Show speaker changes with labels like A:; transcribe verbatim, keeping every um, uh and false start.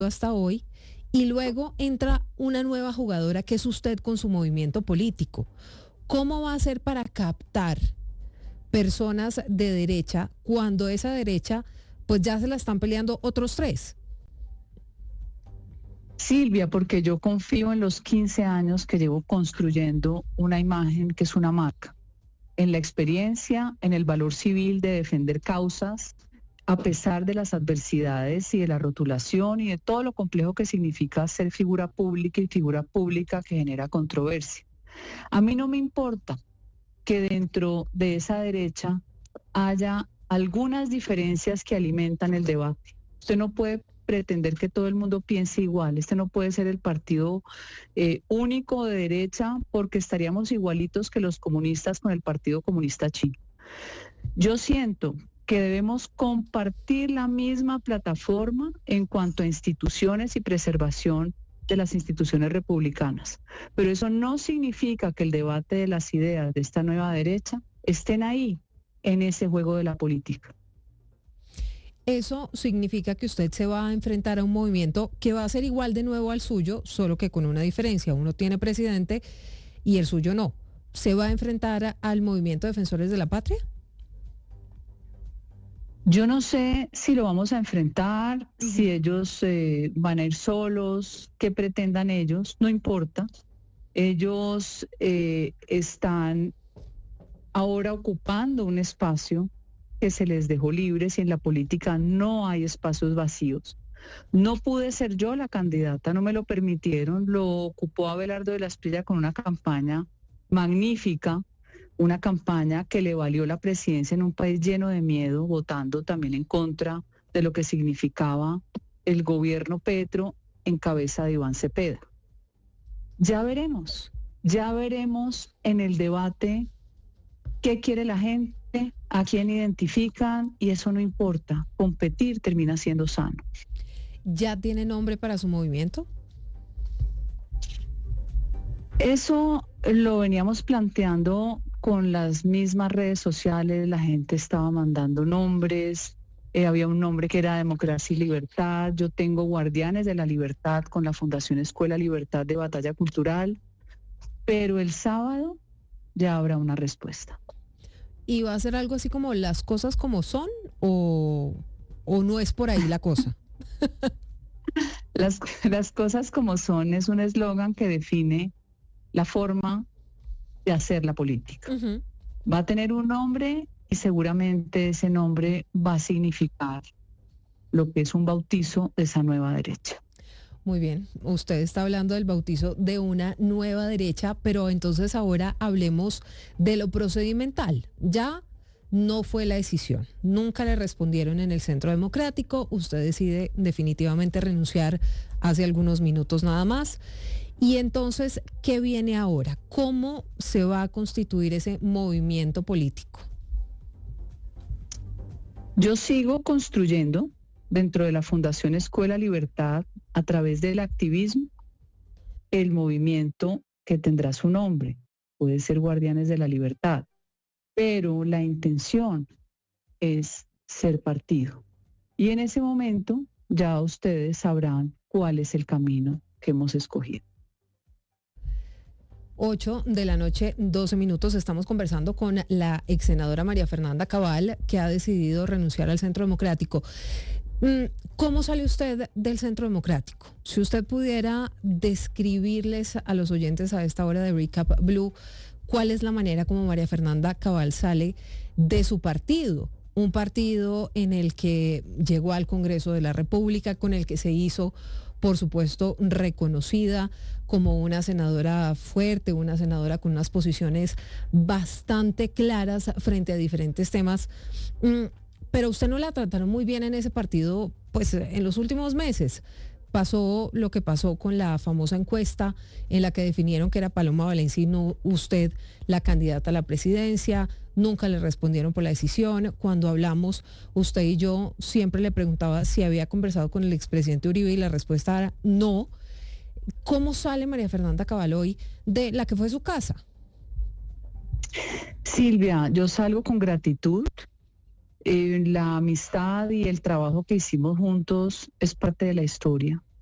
A: hasta hoy, y luego entra una nueva jugadora que es usted con su movimiento político. ¿Cómo va a hacer para captar personas de derecha cuando esa derecha pues ya se la están peleando otros tres?
B: Silvia, porque yo confío en los quince años que llevo construyendo una imagen que es una marca, en la experiencia, en el valor civil de defender causas, a pesar de las adversidades y de la rotulación y de todo lo complejo que significa ser figura pública y figura pública que genera controversia. A mí no me importa que dentro de esa derecha haya algunas diferencias que alimentan el debate. Usted no puede pretender que todo el mundo piense igual. Este no puede ser el partido eh, único de derecha, porque estaríamos igualitos que los comunistas con el Partido Comunista Chino. Yo siento que debemos compartir la misma plataforma en cuanto a instituciones y preservación de las instituciones republicanas. Pero eso no significa que el debate de las ideas de esta nueva derecha estén ahí, en ese juego de la política.
A: Eso significa que usted se va a enfrentar a un movimiento que va a ser igual de nuevo al suyo, solo que con una diferencia. Uno tiene presidente y el suyo no. ¿Se va a enfrentar a, al movimiento Defensores de la Patria?
B: Yo no sé si lo vamos a enfrentar, uh-huh. si ellos eh, van a ir solos, qué pretendan ellos, no importa. Ellos eh, están ahora ocupando un espacio que se les dejó libres, y en la política no hay espacios vacíos. No pude ser yo la candidata, no me lo permitieron, lo ocupó Abelardo de la Espriella con una campaña magnífica, una campaña que le valió la presidencia en un país lleno de miedo, votando también en contra de lo que significaba el gobierno Petro en cabeza de Iván Cepeda. Ya veremos, ya veremos en el debate qué quiere la gente, a quién identifican, y eso no importa. Competir termina siendo sano.
A: ¿Ya tiene nombre para su movimiento?
B: Eso lo veníamos planteando con las mismas redes sociales, la gente estaba mandando nombres, eh, había un nombre que era Democracia y Libertad, yo tengo Guardianes de la Libertad con la Fundación Escuela Libertad de Batalla Cultural, pero el sábado ya habrá una respuesta.
A: ¿Y va a ser algo así como las cosas como son o, o no es por ahí la cosa?
B: las, las cosas como son es un eslogan que define la forma de hacer la política. Uh-huh. Va a tener un nombre y seguramente ese nombre va a significar lo que es un bautizo de esa nueva derecha.
A: Muy bien, usted está hablando del bautizo de una nueva derecha, pero entonces ahora hablemos de lo procedimental. Ya no fue la decisión, nunca le respondieron en el Centro Democrático, usted decide definitivamente renunciar hace algunos minutos nada más. Y entonces, ¿qué viene ahora? ¿Cómo se va a constituir ese movimiento político?
B: Yo sigo construyendo dentro de la Fundación Escuela Libertad, a través del activismo, el movimiento que tendrá su nombre. Puede ser Guardianes de la Libertad, pero la intención es ser partido. Y en ese momento ya ustedes sabrán cuál es el camino que hemos escogido.
A: ocho de la noche, doce minutos. Estamos conversando con la ex senadora María Fernanda Cabal, que ha decidido renunciar al Centro Democrático. ¿Cómo sale usted del Centro Democrático? Si usted pudiera describirles a los oyentes a esta hora de Recap Blue, ¿cuál es la manera como María Fernanda Cabal sale de su partido? Un partido en el que llegó al Congreso de la República, con el que se hizo, por supuesto, reconocida como una senadora fuerte, una senadora con unas posiciones bastante claras frente a diferentes temas. Pero usted no la trataron muy bien en ese partido, pues en los últimos meses. Pasó lo que pasó con la famosa encuesta en la que definieron que era Paloma Valencia y no usted la candidata a la presidencia. Nunca le respondieron por la decisión. Cuando hablamos, usted y yo, siempre le preguntaba si había conversado con el expresidente Uribe y la respuesta era no. ¿Cómo sale María Fernanda Cabal hoy de la que fue su casa?
B: Silvia, yo salgo con gratitud. Eh, la amistad y el trabajo que hicimos juntos es parte de la historia.